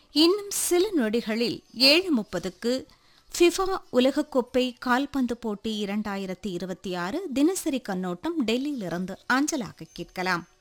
இன்னும் சில நொடிகளில் 7:30க்கு ஃபிஃபா உலகக்கோப்பை கால்பந்து போட்டி 2026 தினசரி கண்ணோட்டம் டெல்லியிலிருந்து அஞ்சலாக கேட்கலாம்.